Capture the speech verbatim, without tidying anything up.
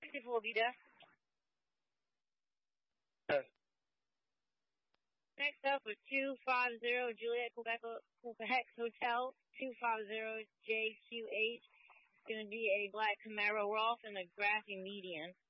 fifty-four will be there. Yes. Next up with two five zero Juliet Quebec, Quebec Hotel, two five zero J Q H. It's going to be a black Camaro Roth in a grassy median.